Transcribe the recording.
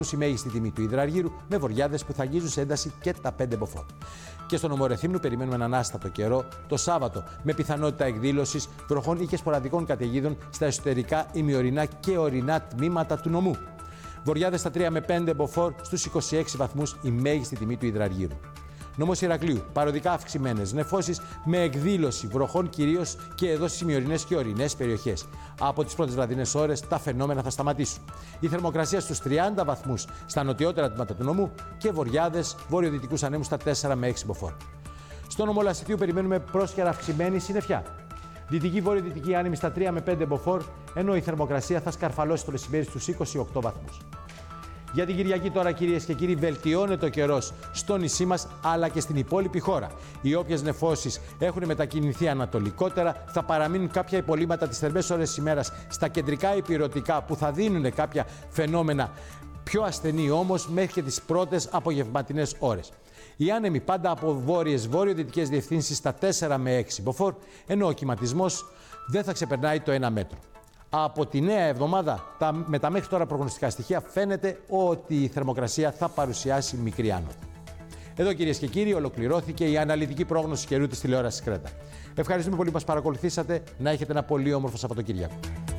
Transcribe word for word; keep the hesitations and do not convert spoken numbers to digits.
η μέγιστη τιμή του υδραργύρου με βοριάδες που θα αγγίζουν σε ένταση και τα πέντε μποφόρ. Και στο νομό Ρεθύμνου περιμένουμε έναν άστατο καιρό το Σάββατο με πιθανότητα εκδήλωσης βροχών ή και σποραδικών καταιγίδων στα εσωτερικά, ημιορεινά και ορεινά τμήματα του νομού. Βοριάδες στα τρία με πέντε μποφόρ, στους είκοσι έξι βαθμούς η μέγιστη τιμή του υδραργύρου. Νομός Ηρακλείου, παροδικά αυξημένες νεφώσεις με εκδήλωση βροχών κυρίως και εδώ στις ημιορεινές και ορεινές περιοχές. Από τις πρώτες βραδινές ώρες τα φαινόμενα θα σταματήσουν. Η θερμοκρασία στους τριάντα βαθμούς στα νοτιότερα τμήματα του νομού και βοριάδες βορειοδυτικούς ανέμους στα τέσσερα με έξι μποφόρ. Στο νομό Λασιτίου περιμένουμε πρόσχερα αυξημένη συννεφιά. Δυτική βορειοδυτική άνεμη στα τρία με πέντε μποφόρ, ενώ η θερμοκρασία θα σκαρφαλώσει το μεσημέρι στους είκοσι οκτώ βαθμούς. Για την Κυριακή τώρα, κυρίες και κύριοι, βελτιώνεται ο καιρός στο νησί μας αλλά και στην υπόλοιπη χώρα. Οι όποιες νεφώσεις έχουν μετακινηθεί ανατολικότερα, θα παραμείνουν κάποια υπολείμματα τις θερμές ώρες της ημέρας στα κεντρικά υπηρετικά που θα δίνουν κάποια φαινόμενα πιο ασθενή όμως μέχρι και τις πρώτες απογευματινές ώρες. Οι άνεμοι πάντα από βόρειες βορειοδυτικές διευθύνσεις στα τέσσερα με έξι μποφόρ, ενώ ο κυματισμός δεν θα ξεπερνάει το ένα μέτρο. Από τη νέα εβδομάδα, τα, με τα μέχρι τώρα προγνωστικά στοιχεία, φαίνεται ότι η θερμοκρασία θα παρουσιάσει μικρή άνοδο. Εδώ, κυρίες και κύριοι, ολοκληρώθηκε η αναλυτική πρόγνωση καιρού της τηλεόρασης Κρέτα. Ευχαριστούμε πολύ που μας παρακολουθήσατε. Να έχετε ένα πολύ όμορφο Σαββατοκύριακο.